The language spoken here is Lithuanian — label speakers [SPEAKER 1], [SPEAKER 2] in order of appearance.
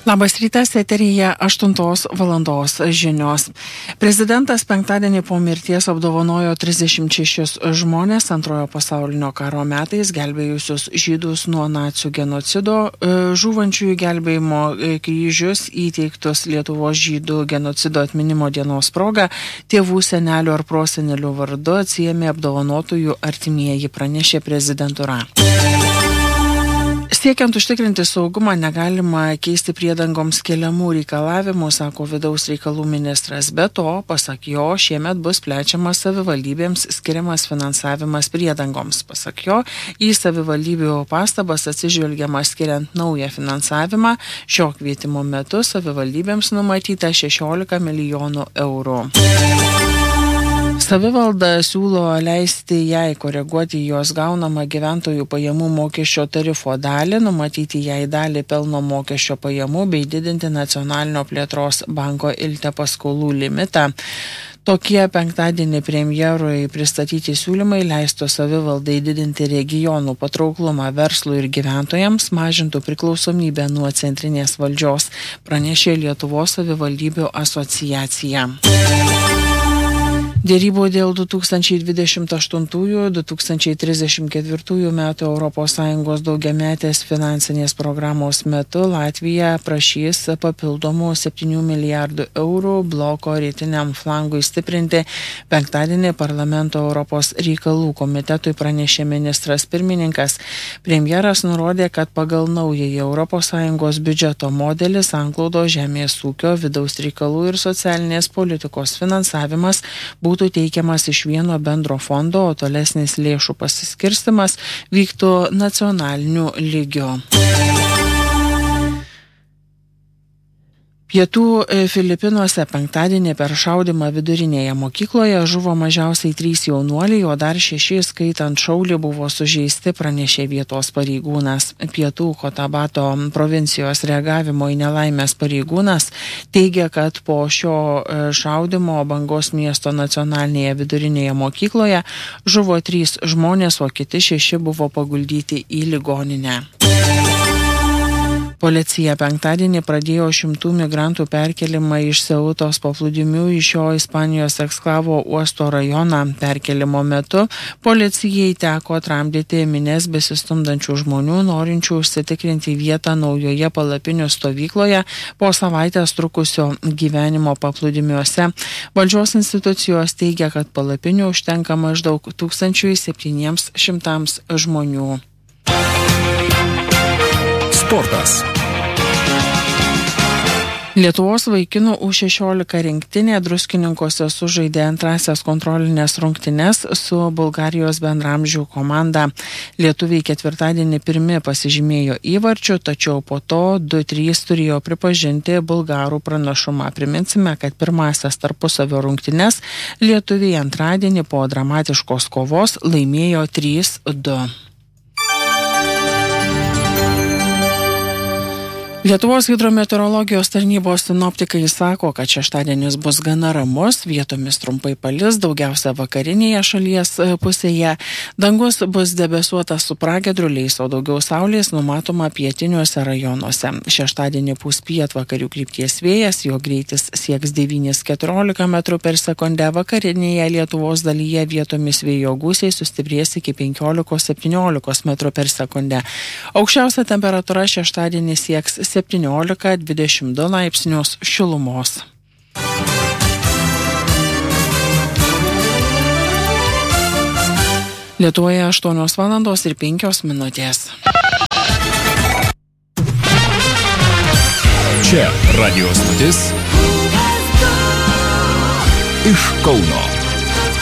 [SPEAKER 1] Labas rytas, eteryje 8 valandos žinios. Prezidentas penktadienį po mirties apdovanojo 36 žmonės antrojo pasaulinio karo metais gelbėjusius žydus nuo nacių genocido, žūvančiųjų gelbėjimo kryžius įteiktus Lietuvos žydų genocido atminimo dienos proga, tėvų, senelių ar prosenelių vardu atsiėmė apdovanotųjų artimieji, pranešė prezidentūra. Siekiant užtikrinti saugumą, negalima keisti priedangoms keliamų reikalavimų, sako vidaus reikalų ministras. Be to, pasak jo, šiemet bus plečiamas savivaldybėms skiriamas finansavimas priedangoms. Pasak jo, į savivaldybių pastabas atsižvelgiama skiriant naują finansavimą. Šio kvietimo metu savivaldybėms numatyta 16 milijonų eurų. Savivalda siūlo leisti jai koreguoti jos gaunamą gyventojų pajamų mokesčio tarifo dalį, numatyti jai dalį pelno mokesčio pajamų bei didinti Nacionalinio plėtros banko ILTE paskolų limitą. Tokie penktadienį premjerui pristatyti siūlymai leistų savivaldai didinti regionų patrauklumą verslui ir gyventojams, mažintų priklausomybę nuo centrinės valdžios, pranešė Lietuvos savivaldybių asociacija. Dėrybų dėl 2028-2034 metų ES daugiametės finansinės programos metu Latvija prašys papildomų 7 milijardų eurų bloko rytiniam flangui stiprinti. Penktadienį parlamento Europos reikalų komitetui pranešė ministras pirmininkas. Premjeras nurodė, kad pagal naująjį ES biudžeto modelį sanklaudos žemės ūkio, vidaus reikalų ir socialinės politikos finansavimas būtų teikiamas iš vieno bendro fondo, o tolesnis lėšų pasiskirstimas vyktų nacionaliniu lygiu. Pietų Filipinuose penktadienį per šaudymą vidurinėje mokykloje žuvo mažiausiai 3 jaunuoliai, o dar 6, skaitant šaulį, buvo sužeisti, pranešė vietos pareigūnas. Pietų Kotabato provincijos reagavimo į nelaimės pareigūnas teigia, kad po šio šaudymo Bangos miesto nacionalinėje vidurinėje mokykloje žuvo 3 žmonės, o kiti 6 buvo paguldyti į ligoninę. Policija penktadienį pradėjo 100 migrantų perkelimą iš Seutos paplūdimių į šio Ispanijos eksklavo uosto rajoną. Perkelimo metu policijai teko tramdyti minias besistumdančių žmonių, norinčių užsitikrinti vietą naujoje palapinių stovykloje po savaitės trukusio gyvenimo paplūdimiuose. Valdžios institucijos teigia, kad palapinių užtenka maždaug 1700 žmonių. Sportas. Lietuvos vaikinų U16 rinktinė Druskininkuose sužaidė antrasias kontrolinės rungtynes su Bulgarijos bendramžių komanda. Lietuviai ketvirtadienį pirmi pasižymėjo įvarčių, tačiau po to 2-3 turėjo pripažinti bulgarų pranašumą. Priminsime, kad pirmasias tarpusavio rungtynes lietuviai antradienį po dramatiškos kovos laimėjo 3-2. Lietuvos hidrometeorologijos tarnybos sinoptikai sako, kad šeštadienis bus gana ramus, vietomis trumpai palis, daugiausia vakarinėje šalies pusėje. Dangus bus debesuotas su pragiedruliais, o daugiau saulės numatoma pietiniuose rajonuose. Šeštadienį pūs pietvakarių krypties vėjas, jo greitis sieks 9-14 m/s, vakarinėje Lietuvos dalyje vietomis vėjo gūsiai sustiprės iki 15-17 m/s. Aukščiausia temperatūra šeštadienį sieks 17-22 laipsnius šilumos. Lietuvoje 8:05.
[SPEAKER 2] Čia radio stotis iš Kauno.